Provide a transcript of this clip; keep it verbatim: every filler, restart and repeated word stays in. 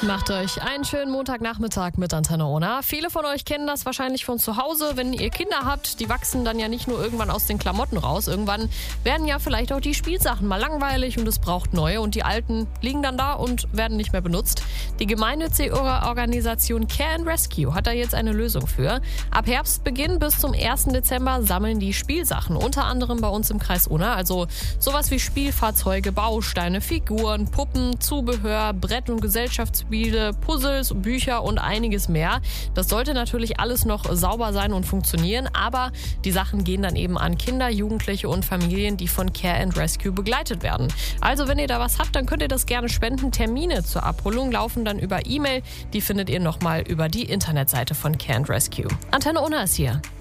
Macht euch einen schönen Montagnachmittag mit Antenne Ona. Viele von euch kennen das wahrscheinlich von zu Hause. Wenn ihr Kinder habt, die wachsen dann ja nicht nur irgendwann aus den Klamotten raus. Irgendwann werden ja vielleicht auch die Spielsachen mal langweilig und es braucht neue. Und die alten liegen dann da und werden nicht mehr benutzt. Die gemeinnützige Organisation Care and Rescue hat da jetzt eine Lösung für. Ab Herbstbeginn bis zum ersten Dezember sammeln die Spielsachen. Unter anderem bei uns im Kreis Unna. Also sowas wie Spielfahrzeuge, Bausteine, Figuren, Puppen, Zubehör, Brett- und Gesellschaftsspiele, Puzzles, Bücher und einiges mehr. Das sollte natürlich alles noch sauber sein und funktionieren, aber die Sachen gehen dann eben an Kinder, Jugendliche und Familien, die von Care and Rescue begleitet werden. Also wenn ihr da was habt, dann könnt ihr das gerne spenden. Termine zur Abholung laufen dann über E-Mail. Die findet ihr nochmal über die Internetseite von Care and Rescue. Antenne Unna ist hier.